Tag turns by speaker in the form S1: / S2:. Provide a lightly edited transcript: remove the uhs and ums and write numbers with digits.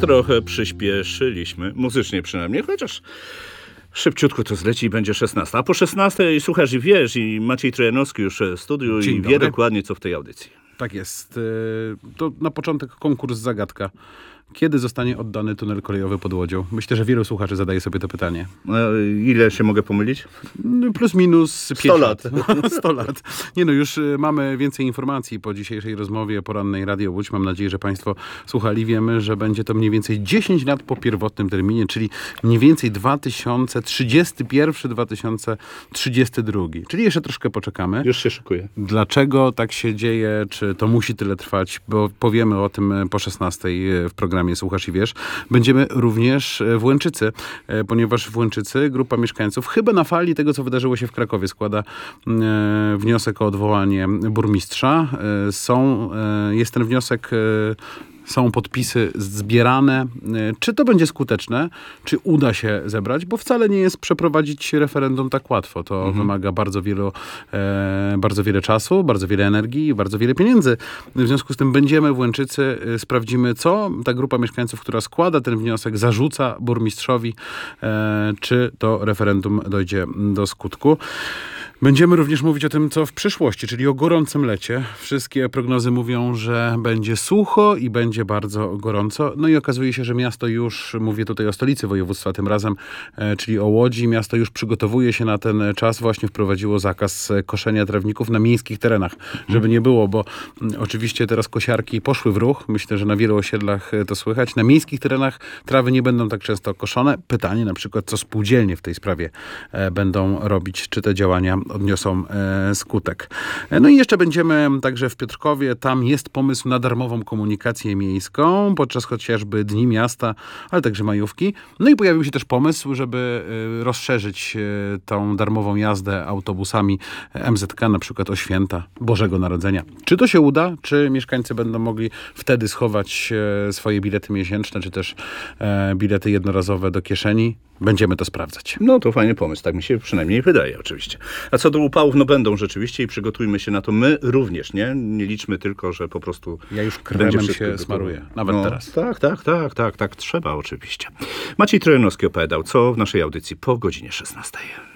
S1: trochę przyspieszyliśmy, muzycznie przynajmniej, chociaż szybciutko to zleci i będzie 16. A po 16 słuchasz i wiesz, i Maciej Trojanowski już w studiu
S2: Dzień
S1: i
S2: dobry.
S1: wie dokładnie, co w tej audycji.
S2: Tak jest. To na początek konkurs zagadka. Kiedy zostanie oddany tunel kolejowy pod Łodzią? Myślę, że wielu słuchaczy zadaje sobie to pytanie.
S1: Ile się mogę pomylić?
S2: Plus minus 5
S1: 100 lat.
S2: 100 lat. Nie no, już mamy więcej informacji po dzisiejszej rozmowie porannej Radio Łódź. Mam nadzieję, że Państwo słuchali. Wiemy, że będzie to mniej więcej 10 lat po pierwotnym terminie, czyli mniej więcej 2031-2032. Czyli jeszcze troszkę poczekamy.
S1: Już się szykuję.
S2: Dlaczego tak się dzieje? Czy to musi tyle trwać? Bo powiemy o tym po 16 w programie Słuchasz i Wiesz. Będziemy również w Łęczycy, ponieważ w Łęczycy grupa mieszkańców, chyba na fali tego, co wydarzyło się w Krakowie, składa wniosek o odwołanie burmistrza. Jest ten wniosek... Są podpisy zbierane. Czy to będzie skuteczne? Czy uda się zebrać? Bo wcale nie jest przeprowadzić referendum tak łatwo. To wymaga bardzo wiele czasu, bardzo wiele energii i bardzo wiele pieniędzy. W związku z tym będziemy w Łęczycy, sprawdzimy, co ta grupa mieszkańców, która składa ten wniosek, zarzuca burmistrzowi, czy to referendum dojdzie do skutku. Będziemy również mówić o tym, co w przyszłości, czyli o gorącym lecie. Wszystkie prognozy mówią, że będzie sucho i będzie bardzo gorąco. No i okazuje się, że miasto już, mówię tutaj o stolicy województwa tym razem, czyli o Łodzi, miasto już przygotowuje się na ten czas. Właśnie wprowadziło zakaz koszenia trawników na miejskich terenach, żeby nie było, bo oczywiście teraz kosiarki poszły w ruch. Myślę, że na wielu osiedlach to słychać. Na miejskich terenach trawy nie będą tak często koszone. Pytanie na przykład, co spółdzielnie w tej sprawie będą robić, czy te działania odniosą skutek. No i jeszcze będziemy także w Piotrkowie. Tam jest pomysł na darmową komunikację miejską podczas chociażby Dni Miasta, ale także majówki. No i pojawił się też pomysł, żeby rozszerzyć tą darmową jazdę autobusami MZK na przykład o święta Bożego Narodzenia. Czy to się uda? Czy mieszkańcy będą mogli wtedy schować swoje bilety miesięczne, czy też bilety jednorazowe do kieszeni? Będziemy to sprawdzać.
S1: No to fajny pomysł, tak mi się przynajmniej wydaje oczywiście. A co do upałów, no będą rzeczywiście i przygotujmy się na to my również, nie? Nie liczmy tylko, że po prostu
S2: Ja już
S1: będzie
S2: kremem
S1: wszystko
S2: się
S1: gotowe.
S2: smaruję, nawet teraz.
S1: Tak, trzeba oczywiście. Maciej Trojanowski opowiadał, co w naszej audycji po godzinie 16.